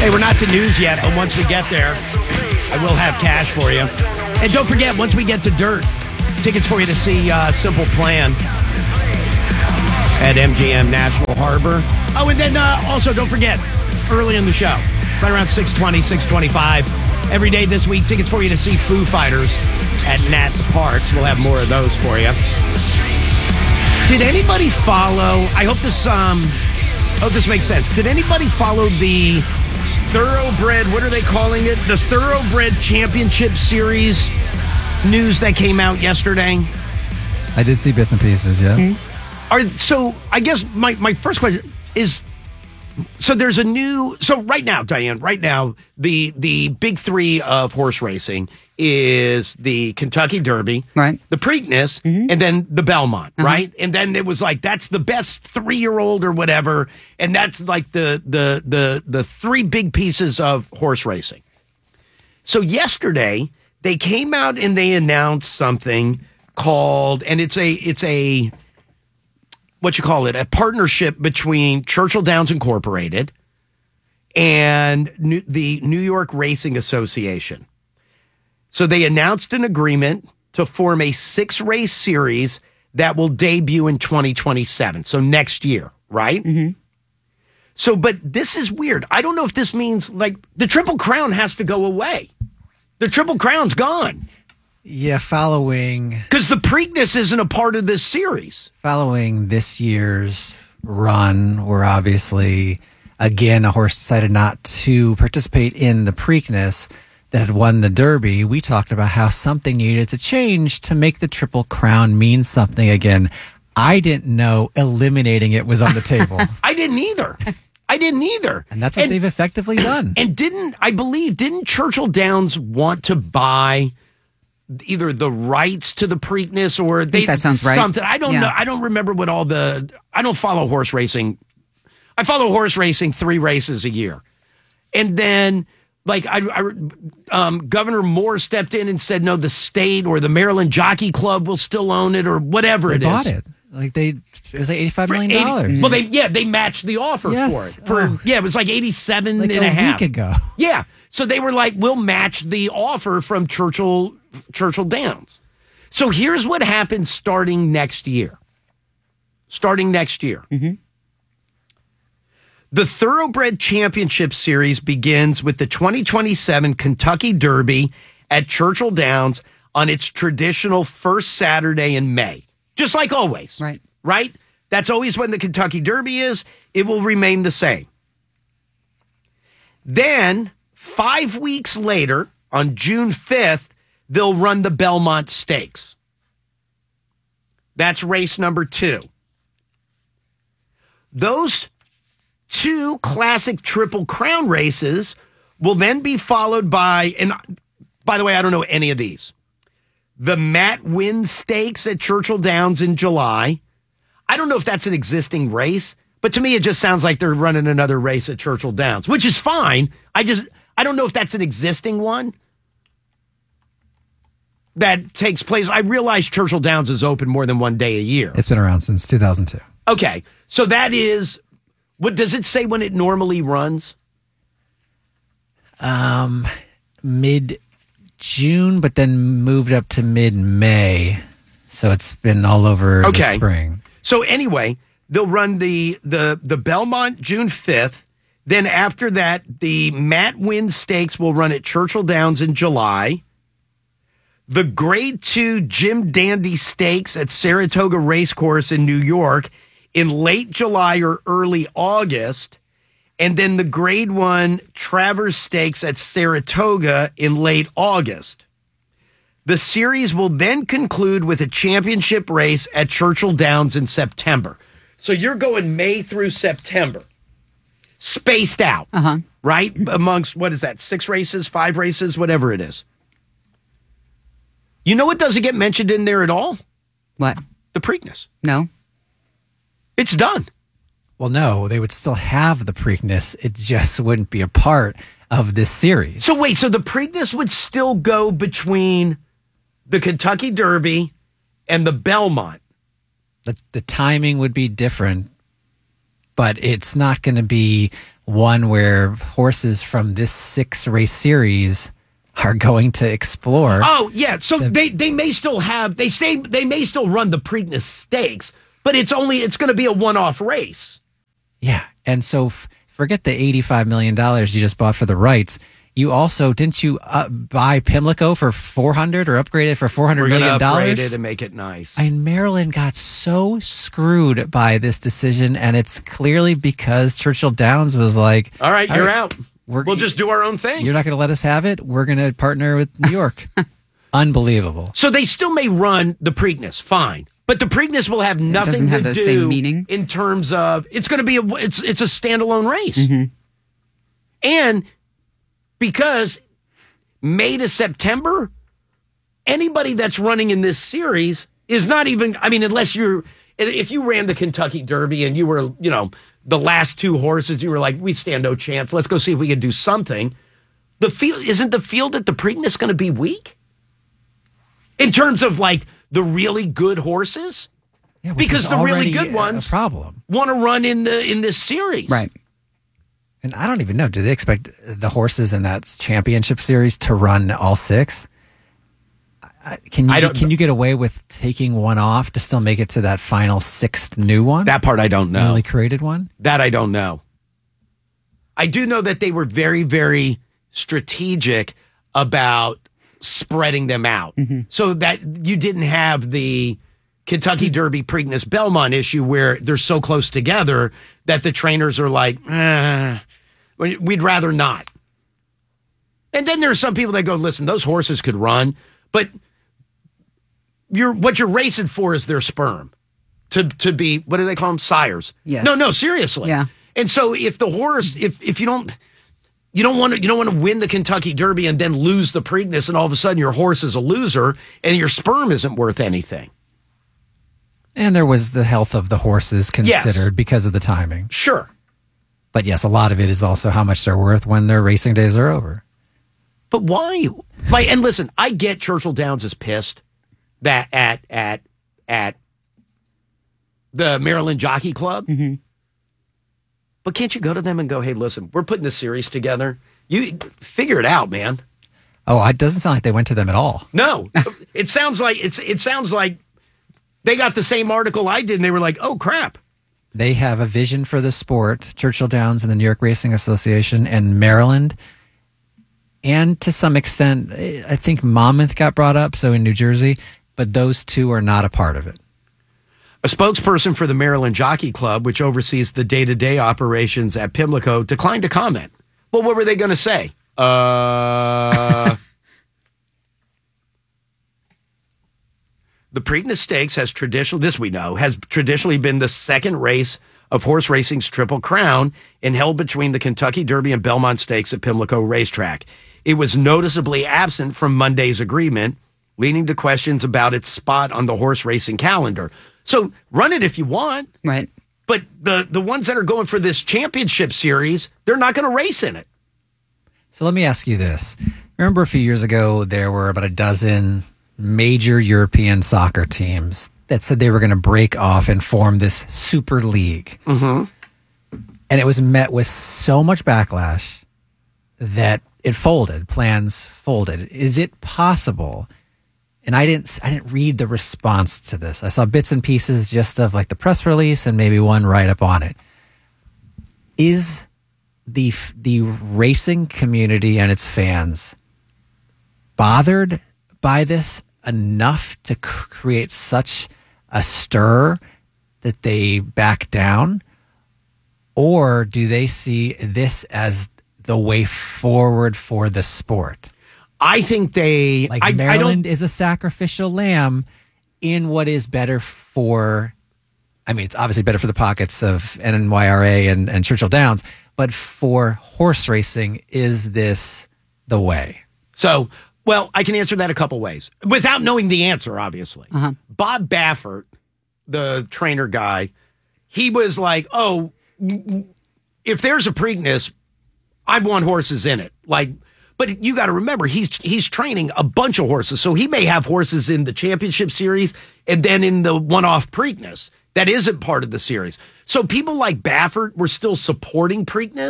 Hey, we're not to news yet, but once we get there, I will have cash for you. And don't forget, once we get to dirt, tickets for you to see Simple Plan at MGM National Harbor. Oh, and then also don't forget, early in the show, right around 6:20, 6:25, every day this week, tickets for you to see Foo Fighters at Nats Parks. We'll have more of those for you. Did anybody follow, I hope this makes sense. Did anybody follow the Thoroughbred, what are they calling it? The Thoroughbred Championship Series news that came out yesterday? I did see bits and pieces, yes. So I guess my first question is, so there's a new, so right now, Diane, the big three of horse racing is the Kentucky Derby, right, the Preakness, and then the Belmont, right? And then it was like, that's the best 3-year-old or whatever, and that's like the three big pieces of horse racing. So yesterday, they came out and they announced something called, and it's a what you call it, a partnership between Churchill Downs Incorporated and the New York Racing Association. So they announced an agreement to form a 6-race series that will debut in 2027. So next year, right? Mm-hmm. So, but this is weird. I don't know if this means like the Triple Crown has to go away. The Triple Crown's gone. Yeah, following... Because the Preakness isn't a part of this series. Following this year's run, where obviously, again, a horse decided not to participate in the Preakness that had won the Derby, we talked about how something needed to change to make the Triple Crown mean something again. I didn't know eliminating it was on the table. I didn't either. And that's what they've effectively done. And didn't Churchill Downs want to buy either the rights to the Preakness or that sounds right. Something. I don't know. I don't remember what I don't follow horse racing. I follow horse racing 3 races a year. And then like Governor Moore stepped in and said, no, the state or the Maryland Jockey Club will still own it or whatever they it is. Bought it. Like it was like $85 million. Well, they matched the offer for it. It was like 87 like and a half. Week ago. Yeah. So they were like, we'll match the offer from Churchill Downs. So here's what happens starting next year. Mm-hmm. The Thoroughbred Championship Series begins with the 2027 Kentucky Derby at Churchill Downs on its traditional first Saturday in May. Just like always. Right? That's always when the Kentucky Derby is. It will remain the same. Then, 5 weeks later, on June 5th, they'll run the Belmont Stakes. That's race number 2. Those 2 classic Triple Crown races will then be followed by, and by the way, I don't know any of these. The Matt Winn Stakes at Churchill Downs in July. I don't know if that's an existing race, but to me it just sounds like they're running another race at Churchill Downs, which is fine. I don't know if that's an existing one that takes place. I realize Churchill Downs is open more than one day a year. It's been around since 2002. Okay, so that is... What does it say when it normally runs? Mid-June, but then moved up to mid-May. So it's been all over the spring. So anyway, they'll run the Belmont June 5th. Then after that, the Matt Winn Stakes will run at Churchill Downs in July. The Grade 2 Jim Dandy Stakes at Saratoga Racecourse in New York in late July or early August, and then the Grade 1 Travers Stakes at Saratoga in late August. The series will then conclude with a championship race at Churchill Downs in September. So you're going May through September, spaced out, right? Amongst, what is that, 6 races, 5 races, whatever it is. You know what doesn't get mentioned in there at all? What? The Preakness. No. It's done. Well, no, they would still have the Preakness. It just wouldn't be a part of this series. So wait, so the Preakness would still go between the Kentucky Derby and the Belmont. The timing would be different, but it's not going to be one where horses from this 6-race series are going to explore. Oh yeah, so they may still have they may still run the Preakness Stakes, but it's going to be a one-off race. Yeah, and so forget the $85 million you just bought for the rights. You also didn't you buy Pimlico for $400 or upgrade it for $400 million? Upgrade it and make it nice. And Maryland got so screwed by this decision, and it's clearly because Churchill Downs was like, "All right, you're out. We'll just do our own thing. You're not going to let us have it. We're going to partner with New York." Unbelievable. So they still may run the Preakness, fine. But the Preakness will have nothing to do same meaning in terms of it's going to be it's a standalone race. Mm-hmm. And because May to September, anybody that's running in this series is not even, I mean, unless if you ran the Kentucky Derby and you were, the last 2 horses, you were like, we stand no chance. Let's go see if we can do something. Isn't the field at the Preakness going to be weak? In terms of like the really good horses? Yeah, because the really good ones want to run in this series. Right. And I don't even know, do they expect the horses in that championship series to run all 6? Can you get away with taking one off to still make it to that final 6th new one? That part I don't know. Newly created one? That I don't know. I do know that they were very, very strategic about spreading them out so that you didn't have the Kentucky Derby Preakness Belmont issue where they're so close together that the trainers are like, we'd rather not. And then there are some people that go, listen, those horses could run, but what you're racing for is their sperm to be, what do they call them? Sires. Yes. No, seriously. Yeah. And so if the horse, if you don't want to win the Kentucky Derby and then lose the Preakness and all of a sudden your horse is a loser and your sperm isn't worth anything. And there was the health of the horses considered because of the timing. Sure. But yes, a lot of it is also how much they're worth when their racing days are over. But why? And listen, I get Churchill Downs is pissed that at the Maryland Jockey Club. Mm-hmm. But can't you go to them and go, hey, listen, we're putting this series together. You figure it out, man. Oh, it doesn't sound like they went to them at all. No. It sounds like they got the same article I did and they were like, oh crap. They have a vision for the sport, Churchill Downs and the New York Racing Association and Maryland. And to some extent, I think Monmouth got brought up, so in New Jersey, but those two are not a part of it. A spokesperson for the Maryland Jockey Club, which oversees the day-to-day operations at Pimlico, declined to comment. Well, what were they going to say? The Preakness Stakes has traditionally been the second race of horse racing's Triple Crown and held between the Kentucky Derby and Belmont Stakes at Pimlico Racetrack. It was noticeably absent from Monday's agreement, leading to questions about its spot on the horse racing calendar. So run it if you want. Right. But the ones that are going for this championship series, they're not going to race in it. So let me ask you this. Remember a few years ago, there were about a dozen major European soccer teams that said they were going to break off and form this super league. Mm-hmm. And it was met with so much backlash that it folded. Plans folded. Is it possible? And I didn't read the response to this. I saw bits and pieces just of like the press release and maybe one write-up on it. Is the racing community and its fans bothered by this enough to create such a stir that they back down? Or do they see this as the way forward for the sport? I think they... Maryland is a sacrificial lamb in what is better for... I mean, it's obviously better for the pockets of NYRA and Churchill Downs, but for horse racing, is this the way? So, well, I can answer that a couple ways. Without knowing the answer, obviously. Uh-huh. Bob Baffert, the trainer guy, he was like, oh, if there's a Preakness, I want horses in it. But you got to remember, he's training a bunch of horses. So he may have horses in the championship series and then in the one-off Preakness that isn't part of the series. So people like Baffert were still supporting Preakness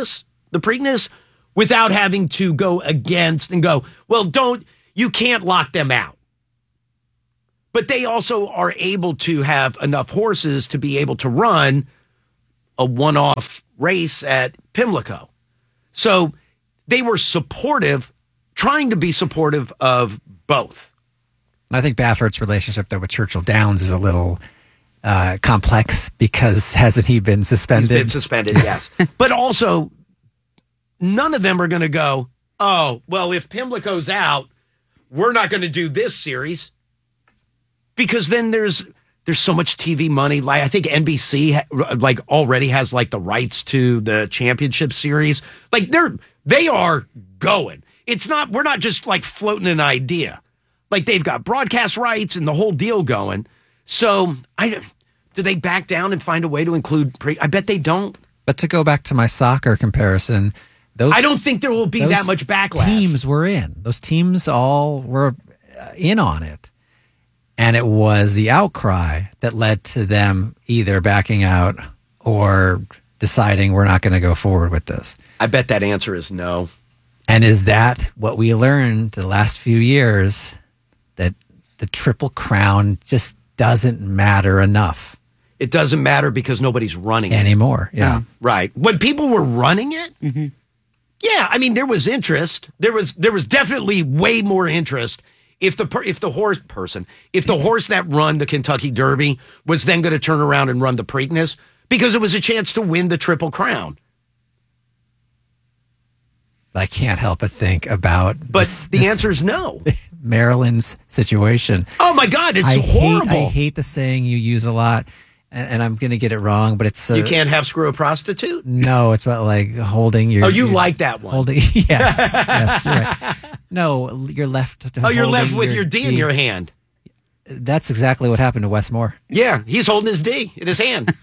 the Preakness without having to go against and go, well, you can't lock them out. But they also are able to have enough horses to be able to run a one-off race at Pimlico. So they were trying to be supportive of both. I think Baffert's relationship, though, with Churchill Downs is a little complex because hasn't he been suspended? He's been suspended, yes. But also, none of them are going to go, oh, well, if Pimlico's out, we're not going to do this series. Because then there's so much TV money. Like I think NBC already has the rights to the championship series. They are going. We're not just floating an idea. They've got broadcast rights and the whole deal going. So do they back down and find a way to include I bet they don't. But to go back to my soccer comparison, I don't think there will be that much backlash. Teams were in. Those teams all were in on it. And it was the outcry that led to them either backing out or deciding we're not going to go forward with this. I bet that answer is no. And is that what we learned the last few years, that the Triple Crown just doesn't matter enough? It doesn't matter because nobody's running anymore. It. Yeah. Right. When people were running it, yeah, I mean, there was interest. There was definitely way more interest. If the horse that run the Kentucky Derby was then going to turn around and run the Preakness, because it was a chance to win the Triple Crown. I can't help but think about the answer is no. Maryland's situation. Oh my God, it's horrible. I hate the saying you use a lot, and I'm going to get it wrong, but it's you can't have screw a prostitute. No, it's about holding your. Oh, you like that one? Holding, yes, yes, you're right. No, you're left. You're left with your D in your hand. That's exactly what happened to Wes Moore. Yeah, he's holding his D in his hand.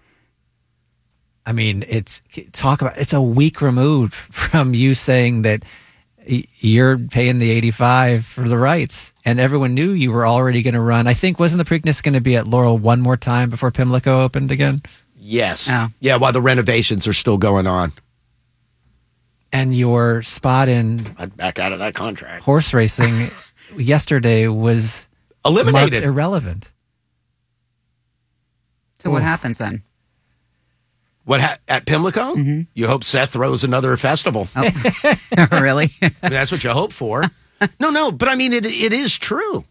I mean, it's a week removed from you saying that you're paying the $85 for the rights, and everyone knew you were already going to run. I think wasn't the Preakness going to be at Laurel one more time before Pimlico opened again? Yes. Oh. Yeah, while the renovations are still going on. And your spot in I'd back out of that contract. Horse racing yesterday was eliminated, irrelevant. So what happens then? At Pimlico? Mm-hmm. You hope Seth throws another festival. Oh. Really? That's what you hope for. No, but I mean, it is true.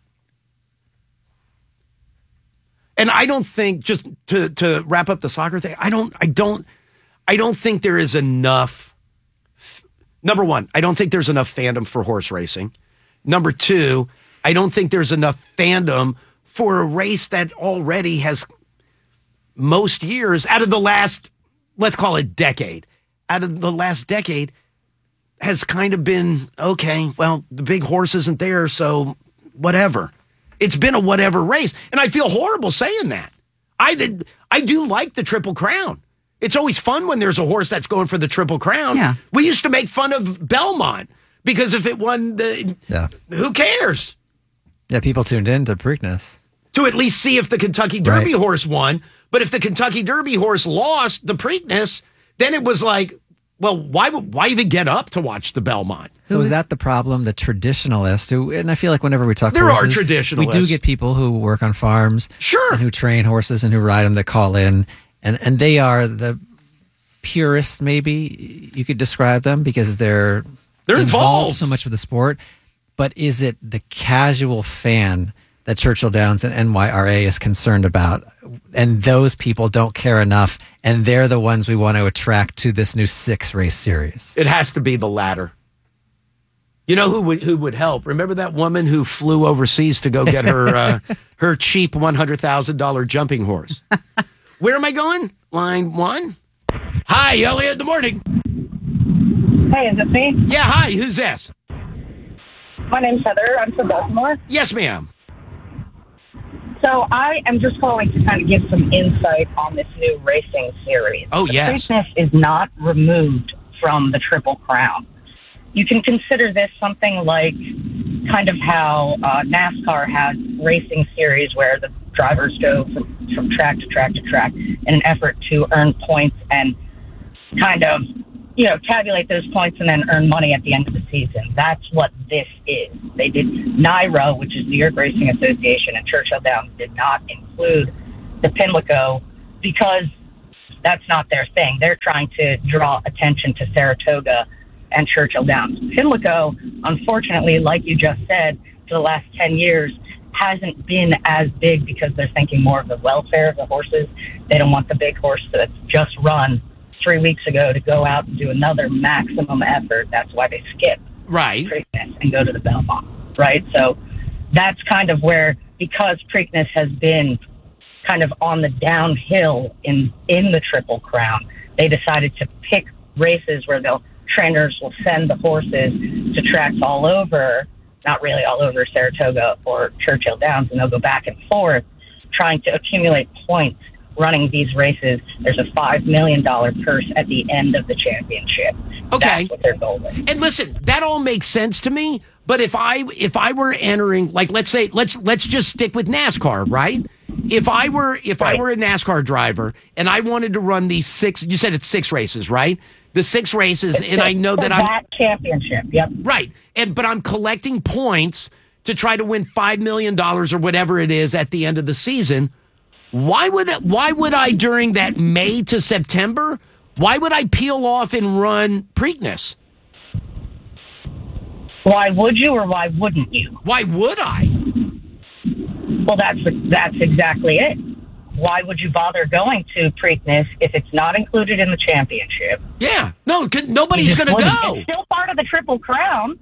And I don't think, just to wrap up the soccer thing, I don't think there is enough. Number one, I don't think there's enough fandom for horse racing. Number two, I don't think there's enough fandom for a race that already has most years out of the last, let's call it decade, out of the last decade has kind of been, okay, well, the big horse isn't there, so whatever. It's been a whatever race. And I feel horrible saying that. I do like the Triple Crown. It's always fun when there's a horse that's going for the Triple Crown. Yeah. We used to make fun of Belmont because if it won who cares? Yeah, people tuned in to Preakness. To at least see if the Kentucky Derby horse won. But if the Kentucky Derby horse lost the Preakness, then it was like, well, why even get up to watch the Belmont? So is that the problem? The traditionalist, and I feel like whenever we talk there horses, are traditionalists. We do get people who work on farms, sure, and who train horses and who ride them that call in, and they are the purists, maybe you could describe them, because they're involved so much with the sport. But is it the casual fan that Churchill Downs and NYRA is concerned about, and those people don't care enough, and they're the ones we want to attract to this new 6-race series? It has to be the latter. You know who would help? Remember that woman who flew overseas to go get her her cheap $100,000 jumping horse? Where am I going? Line 1. Hi, Elliot. Good morning. Hey, is it me? Yeah, hi. Who's this? My name's Heather. I'm from Baltimore. Yes, ma'am. So I am just calling to kind of give some insight on this new racing series. Oh, yes. The Preakness is not removed from the Triple Crown. You can consider this something like kind of how NASCAR has racing series where the drivers go from track to track to track in an effort to earn points and kind of, tabulate those points and then earn money at the end of the season. That's what this is. They did NYRA, which is New York Racing Association, and Churchill Downs did not include the Pimlico because that's not their thing. They're trying to draw attention to Saratoga and Churchill Downs. Pimlico, unfortunately, like you just said, for the last 10 years, hasn't been as big because they're thinking more of the welfare of the horses. They don't want the big horse that's just run 3 weeks ago to go out and do another maximum effort. That's why they skip Preakness and go to the Belmont, right? So that's kind of where, because Preakness has been kind of on the downhill in the Triple Crown, they decided to pick races where trainers will send the horses to tracks all over, not really all over Saratoga or Churchill Downs, and they'll go back and forth trying to accumulate points running these races. There's a $5 million purse at the end of the championship. Okay. That's what their goal is. And listen, that all makes sense to me. But if I were entering, like, let's say, let's just stick with NASCAR, right? If I were a NASCAR driver and I wanted to run these 6, you said it's 6 races, right? The 6 races, and I know that that championship. Yep. Right. But I'm collecting points to try to win $5 million or whatever it is at the end of the season. Why would I during that May to September? Why would I peel off and run Preakness? Why would you, or why wouldn't you? Why would I? Well, that's exactly it. Why would you bother going to Preakness if it's not included in the championship? Yeah, no, nobody's going to go. It's still part of the Triple Crown.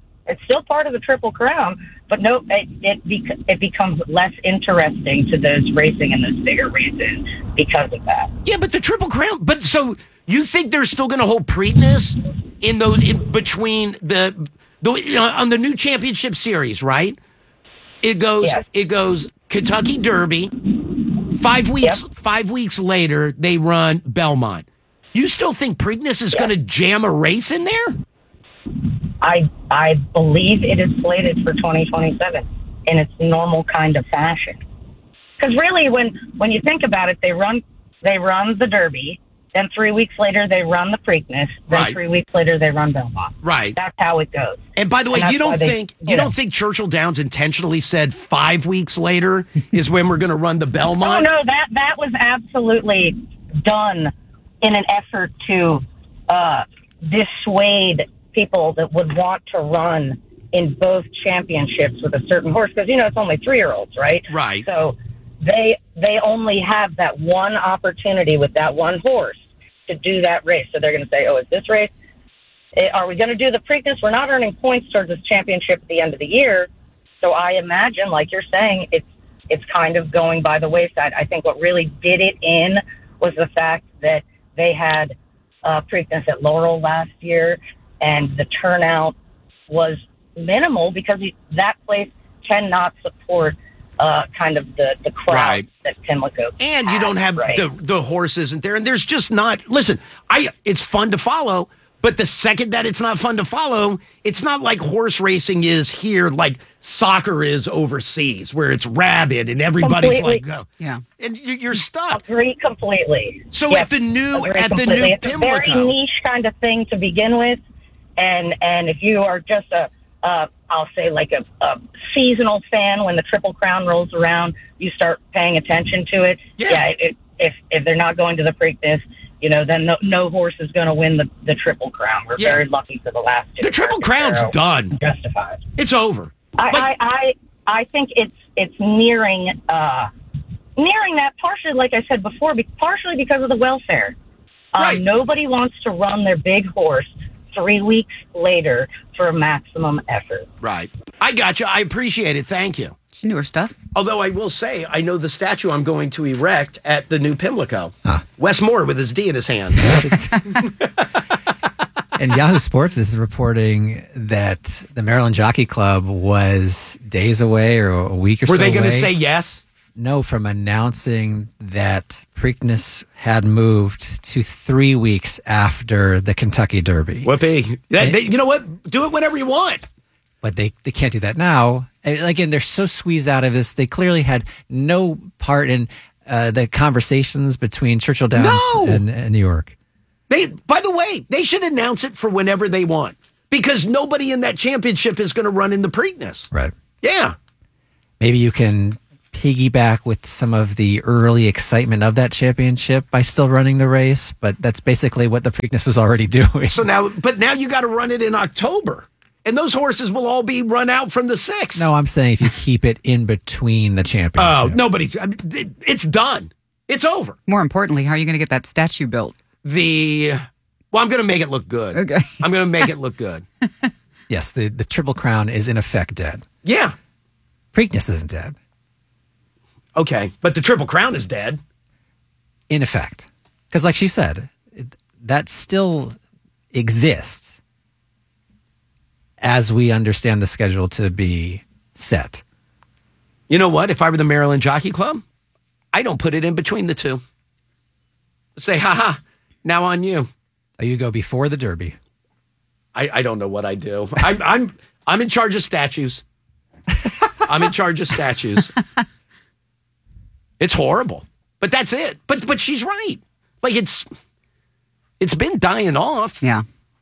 But no, it becomes less interesting to those racing in those bigger races because of that. Yeah, but the Triple Crown. But so you think they're still going to hold Preakness in between on the new championship series, right? It goes Kentucky Derby. 5 weeks. Yep. 5 weeks later, they run Belmont. You still think Preakness is going to jam a race in there? I believe it is slated for 2027 in its normal kind of fashion. Because really, when you think about it, they run the Derby, then 3 weeks later they run the Preakness, then 3 weeks later they run Belmont. Right. That's how it goes. And by the way, you don't think Churchill Downs intentionally said 5 weeks later is when we're going to run the Belmont? Oh no, that was absolutely done in an effort to dissuade people that would want to run in both championships with a certain horse, because it's only 3-year-olds, right? Right. So they only have that one opportunity with that one horse to do that race. So they're going to say, "Oh, is this race? Are we going to do the Preakness? We're not earning points towards this championship at the end of the year." So I imagine, like you're saying, it's kind of going by the wayside. I think what really did it in was the fact that they had Preakness at Laurel last year, and the turnout was minimal because that place cannot support kind of the crowd that Pimlico and you don't have the horse isn't there, and there's just not. Listen, it's fun to follow, but the second that it's not fun to follow, it's not like horse racing is here, like soccer is overseas, where it's rabid and everybody's like, "Go." Yeah, and you're stuck. Agree completely. So at the new it's Pimlico, a very niche kind of thing to begin with, and if you are just I'll say like a seasonal fan, when the Triple Crown rolls around, you start paying attention to it. Yeah, if they're not going to the Preakness, then no horse is going to win the Triple Crown. We're very lucky for the last two. The Triple Crown's done. Justified. It's over. I think it's nearing that, partially, like I said before, partially because of the welfare. Nobody wants to run their big horse 3 weeks later for a maximum effort. Right. I got you. I appreciate it. Thank you. She knew her stuff. Although I will say, I know the statue I'm going to erect at the new Pimlico. Wes Moore with his D in his hand. And Yahoo Sports is reporting that the Maryland Jockey Club was days away or a week or so away. Were they going to say yes? No, from announcing that Preakness had moved to 3 weeks after the Kentucky Derby. Whoopee. You know what? Do it whenever you want. But they can't do that now. Again, they're so squeezed out of this. They clearly had no part in the conversations between Churchill Downs and New York. By the way, they should announce it for whenever they want because nobody in that championship is going to run in the Preakness. Right. Yeah. Maybe you can piggyback with some of the early excitement of that championship by still running the race, but that's basically what the Preakness was already doing. So now you got to run it in October, and those horses will all be run out from the 6th. No, I'm saying if you keep it in between the championship. It's done. It's over. More importantly, how are you going to get that statue built? I'm going to make it look good. Okay. I'm going to make it look good. Yes, the Triple Crown is in effect dead. Yeah. Preakness isn't dead. Okay, but the Triple Crown is dead. In effect. Because like she said, that still exists as we understand the schedule to be set. You know what? If I were the Maryland Jockey Club, I don't put it in between the two. Say, ha, now on you. You go before the Derby. I don't know what I do. I'm in charge of statues. I'm in charge of statues. It's horrible, but that's it. But she's right. Like it's been dying off. Yeah.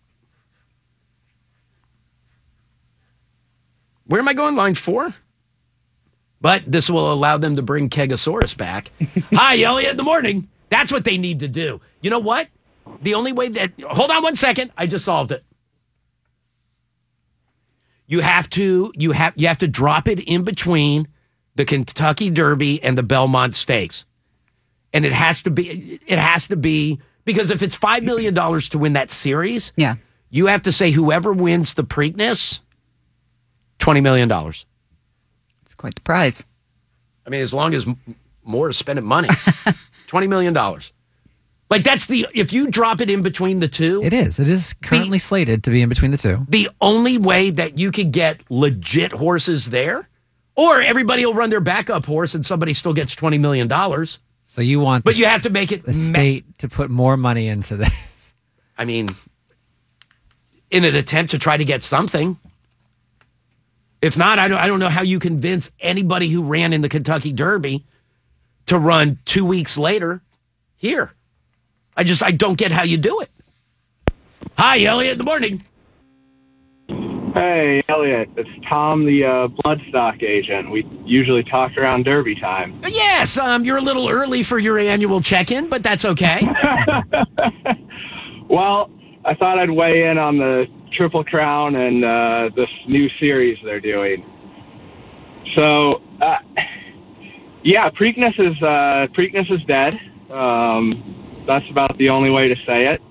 Where am I going? Line 4? But this will allow them to bring Kegosaurus back. Hi, Elliot, in the morning. That's what they need to do. You know what? The only way hold on 1 second. I just solved it. You have to drop it in between the Kentucky Derby and the Belmont Stakes. And it has to be because if it's $5 million to win that series, Yeah. you have to say whoever wins the Preakness, $20 million. It's quite the prize. I mean, as long as more is spending money, $20 million. Like if you drop it in between the two. It is currently slated to be in between the two. The only way that you could get legit horses there, or everybody will run their backup horse and somebody still gets $20 million. So you want But you have to make it the state to put more money into this. I mean, in an attempt to try to get something. If not, I don't know how you convince anybody who ran in the Kentucky Derby to run 2 weeks later here. I don't get how you do it. Hi, Elliot, in the morning. Hey, Elliot. It's Tom, the bloodstock agent. We usually talk around Derby time. Yes, you're a little early for your annual check-in, but that's okay. Well, I thought I'd weigh in on the Triple Crown and this new series they're doing. So, yeah, Preakness is dead. That's about the only way to say it.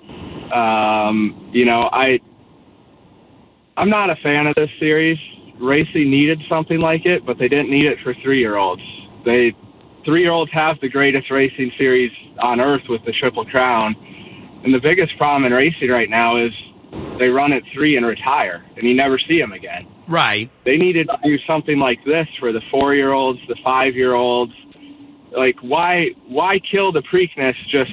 I'm not a fan of this series. Racing needed something like it, but they didn't need it for 3-year-olds. 3-year-olds have the greatest racing series on earth with the Triple Crown. And the biggest problem in racing right now is they run at 3 and retire, and you never see them again. Right. They needed to do something like this for the 4-year-olds, the 5-year-olds. Like, why kill the Preakness just,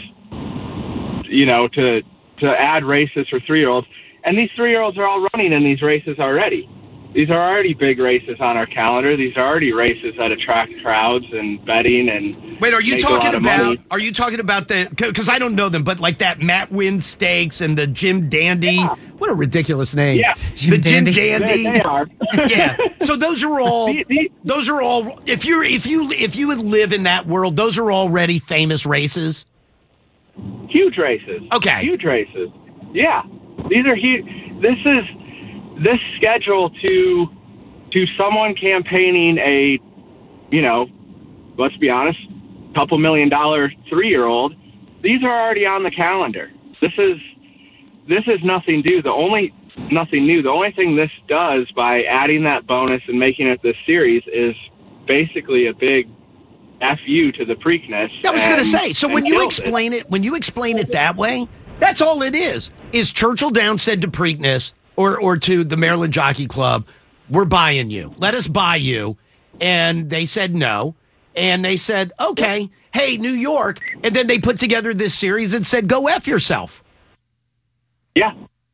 to add races for 3-year-olds? And these 3-year-olds are all running in these races already. These are already big races on our calendar. These are already races that attract crowds and betting and. Wait, are you make a lot talking of about? money. Are you talking about because I don't know them, but like that Matt Wynn Stakes and the Jim Dandy? Yeah. What a ridiculous name! Yeah. the Jim Dandy. They are. Yeah. So those are all. Those are all. If you would live in that world, those are already famous races. Huge races. Okay. Huge races. Yeah. These are huge. This schedule to someone campaigning a, let's be honest, couple $1 million 3-year-old. These are already on the calendar. This is nothing new. The only thing this does by adding that bonus and making it this series is basically a big FU to the Preakness. I was going to say. So when you explain it that way, that's all it is. Is Churchill Downs said to Preakness or to the Maryland Jockey Club, we're buying you. Let us buy you. And they said no. And they said, okay, hey, New York. And then they put together this series and said, go F yourself. Yeah.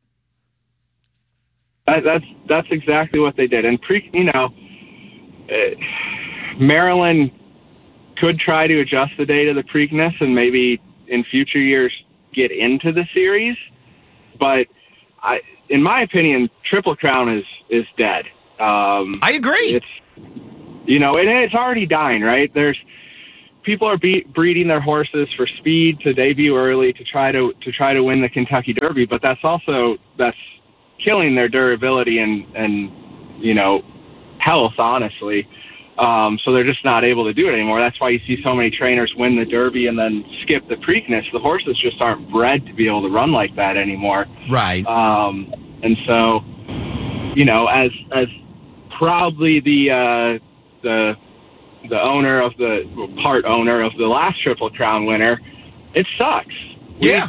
That's exactly what they did. And Maryland could try to adjust the date of the Preakness and maybe in future years get into the series. But in my opinion, Triple Crown is dead. I agree. It's, and it's already dying, right? People are breeding their horses for speed to debut early to try to win the Kentucky Derby, but that's killing their durability and health, honestly. So they're just not able to do it anymore. That's why you see so many trainers win the Derby and then skip the Preakness. The horses just aren't bred to be able to run like that anymore. Right. And so, as probably the owner of part owner of the last Triple Crown winner, it sucks. Yeah.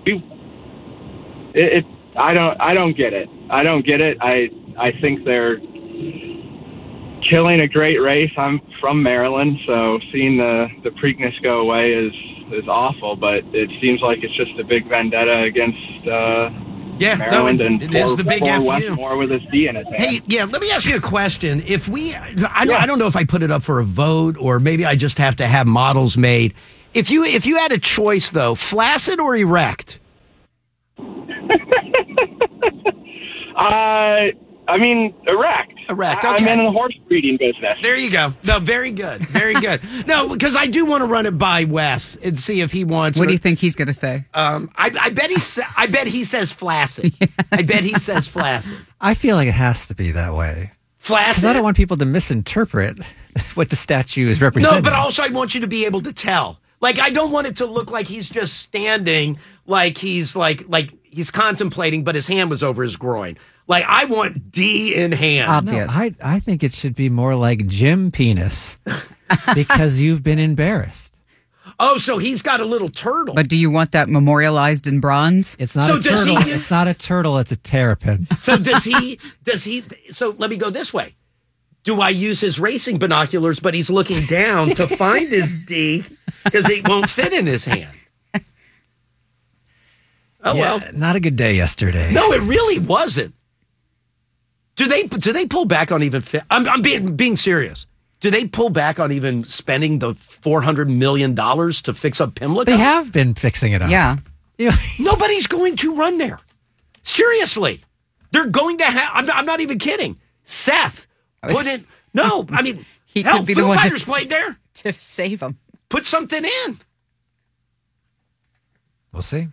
I don't get it. I don't get it. I think they're killing a great race. I'm from Maryland, so seeing the Preakness go away is awful, but it seems like it's just a big vendetta against Maryland and it is the big poor FU. Westmore with his D in his hand. Hey, yeah, let me ask you a question. I don't know if I put it up for a vote or maybe I just have to have models made. If you had a choice, though, flaccid or erect? Erect. Erect, I'm okay. in the horse breeding business. There you go. No, very good. Very good. No, because I do want to run it by Wes and see if he wants. What do you think he's going to say? I bet he says flaccid. Yeah. I bet he says flaccid. I feel like it has to be that way. Flaccid. Because I don't want people to misinterpret what the statue is representing. No, but also I want you to be able to tell. Like, I don't want it to look like he's just standing, like he's like he's contemplating, but his hand was over his groin. Like, I want D in hand. Obvious. No, I think it should be more like Jim Penis because you've been embarrassed. Oh, so he's got a little turtle. But do you want that memorialized in bronze? It's not a turtle. It's not a turtle. It's a terrapin. So does he, so let me go this way. Do I use his racing binoculars, but he's looking down to find his D because it won't fit in his hand? Oh, yeah, well. Not a good day yesterday. No, it really wasn't. Do they pull back on even? I'm being serious. Do they pull back on even spending the $400 million to fix up Pimlico? They have been fixing it up. Yeah. Nobody's going to run there. Seriously, they're going to have. I'm not even kidding. Seth put in. No, I mean, he could be the Foo one Fighters played there to save him. Put something in. We'll see.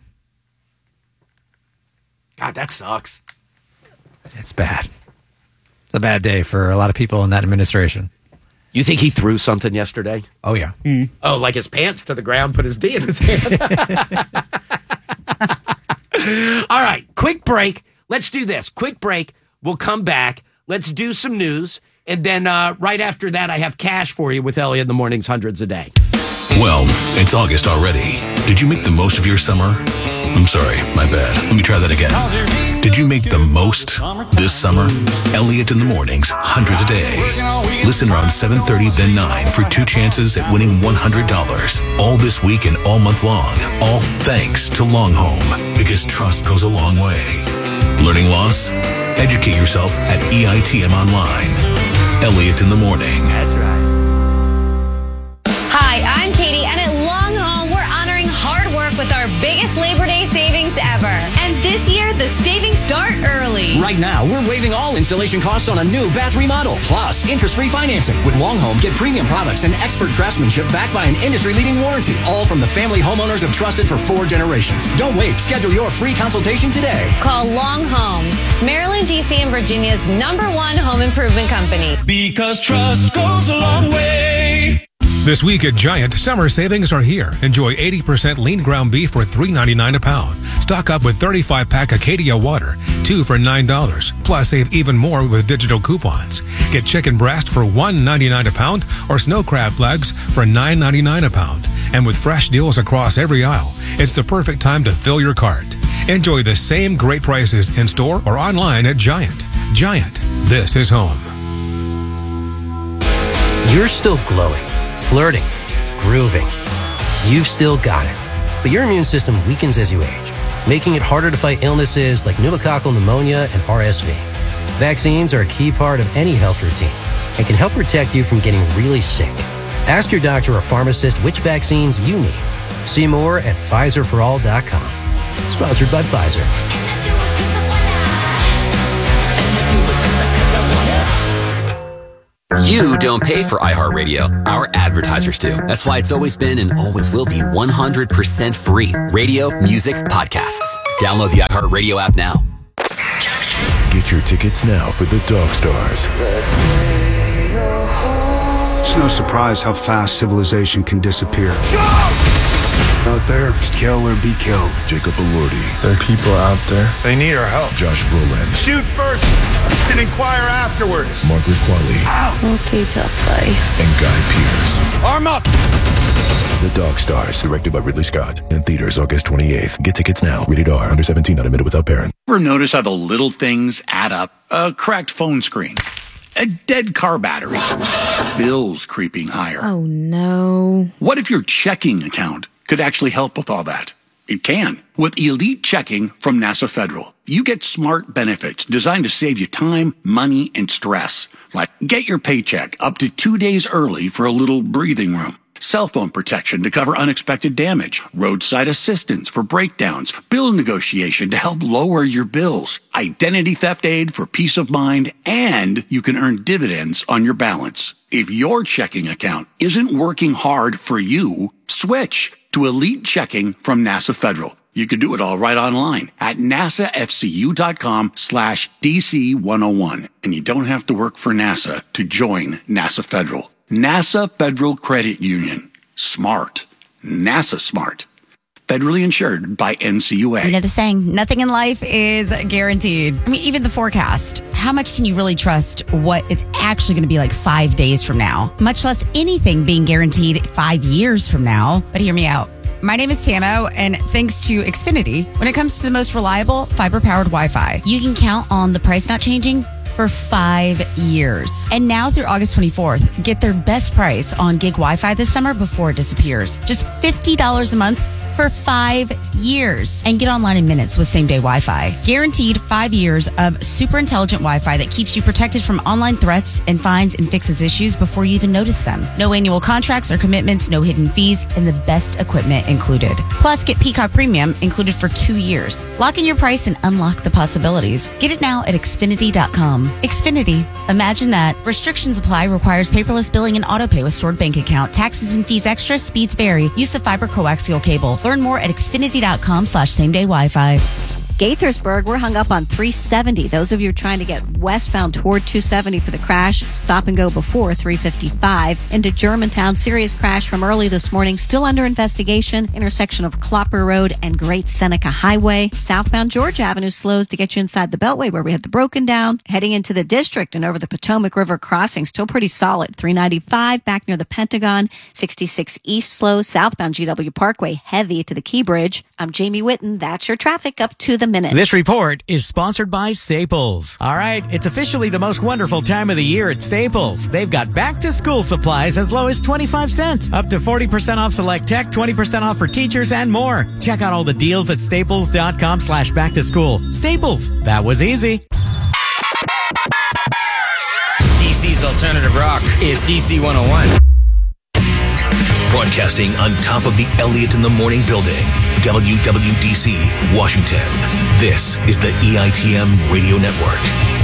God, that sucks. It's bad. It's a bad day for a lot of people in that administration. You think he threw something yesterday? Oh, yeah. Oh, like his pants to the ground, put his D in his hand. All right, quick break. Let's do this. Quick break. We'll come back. Let's do some news. And then right after that, I have cash for you with Elliot in the Mornings, hundreds a day. Well, it's August already. Did you make the most of your summer? I'm sorry, my bad. Let me try that again. Did you make the most this summer? Elliot in the Mornings, hundreds a day. Listen around 7:30, then 9 for 2 chances at winning $100. All this week and all month long. All thanks to Longhome, because trust goes a long way. Learning loss? Educate yourself at EITM Online. Elliot in the Morning. That's right. Hi, I'm Katie, and at Long Home, we're honoring hard work with our biggest Labor Day savings ever. And this year, the savings start early. Right now, we're waiving all installation costs on a new bath remodel, plus interest-free financing. With Long Home, get premium products and expert craftsmanship backed by an industry-leading warranty, all from the family homeowners have trusted for 4 generations. Don't wait. Schedule your free consultation today. Call Long Home, Maryland, D.C., and Virginia's #1 home improvement company. Because trust goes a long way. This week at Giant, summer savings are here. Enjoy 80% lean ground beef for $3.99 a pound. Stock up with 35-pack Acadia water, 2 for $9. Plus, save even more with digital coupons. Get chicken breast for $1.99 a pound or snow crab legs for $9.99 a pound. And with fresh deals across every aisle, it's the perfect time to fill your cart. Enjoy the same great prices in store or online at Giant. Giant, this is home. You're still glowing, flirting, grooving. You've still got it. But your immune system weakens as you age, making it harder to fight illnesses like pneumococcal pneumonia and RSV. Vaccines are a key part of any health routine and can help protect you from getting really sick. Ask your doctor or pharmacist which vaccines you need. See more at PfizerForAll.com. Sponsored by Pfizer. You don't pay for iHeartRadio. Our advertisers do. That's why it's always been and always will be 100% free. Radio, music, podcasts. Download the iHeartRadio app now. Get your tickets now for the Dog Stars. It's no surprise how fast civilization can disappear. Out there, kill or be killed. Jacob Elordi. There are people out there. They need our help. Josh Brolin. Shoot first and inquire afterwards. Margaret Qualley. Okay, tough guy. And Guy Pearce. Arm up! The Dog Stars, directed by Ridley Scott. In theaters August 28th. Get tickets now. Rated R. Under 17. Not admitted without parent. Ever notice how the little things add up? A cracked phone screen. A dead car battery. Bills creeping higher. Oh, no. What if your checking account could actually help with all that? It can. With Elite Checking from NASA Federal, you get smart benefits designed to save you time, money, and stress. Like get your paycheck up to 2 days early for a little breathing room. Cell phone protection to cover unexpected damage, roadside assistance for breakdowns, bill negotiation to help lower your bills, identity theft aid for peace of mind, and you can earn dividends on your balance. If your checking account isn't working hard for you, switch to Elite Checking from NASA Federal. You can do it all right online at nasafcu.com/DC101. And you don't have to work for NASA to join NASA Federal. NASA Federal Credit Union. Smart. NASA smart. Federally insured by NCUA. You know the saying, nothing in life is guaranteed. I mean, even the forecast. How much can you really trust what it's actually going to be like 5 days from now? Much less anything being guaranteed 5 years from now. But hear me out. My name is Tamo, and thanks to Xfinity, when it comes to the most reliable fiber-powered Wi-Fi, you can count on the price not changing for 5 years. And now through August 24th, get their best price on gig Wi-Fi this summer before it disappears. Just $50 a month for 5 years. And get online in minutes with same-day Wi-Fi. Guaranteed 5 years of super intelligent Wi-Fi that keeps you protected from online threats and finds and fixes issues before you even notice them. No annual contracts or commitments, no hidden fees, and the best equipment included. Plus, get Peacock Premium included for 2 years. Lock in your price and unlock the possibilities. Get it now at Xfinity.com. Xfinity. Imagine that. Restrictions apply. Requires paperless billing and autopay with stored bank account. Taxes and fees extra. Speeds vary. Use of fiber coaxial cable. Learn more at Xfinity.com/same-day Wi-Fi. Gaithersburg, we're hung up on 370. Those of you trying to get westbound toward 270 for the crash, stop and go before 355. Into Germantown, serious crash from early this morning, still under investigation. Intersection of Clopper Road and Great Seneca Highway. Southbound George Avenue slows to get you inside the Beltway where we had the broken down. Heading into the district and over the Potomac River crossing, still pretty solid. 395 back near the Pentagon. 66 East slow. Southbound GW Parkway heavy to the Key Bridge. I'm Jamie Whitten. That's your traffic up to the minute. This report is sponsored by Staples. All right, it's officially the most wonderful time of the year at Staples. They've got back-to-school supplies as low as 25 cents, up to 40% off select tech, 20% off for teachers, and more. Check out all the deals at staples.com/back-to-school. Staples, that was easy. DC's alternative rock is DC 101. Broadcasting on top of the Elliott in the Morning building, WWDC, Washington. This is the EITM Radio Network.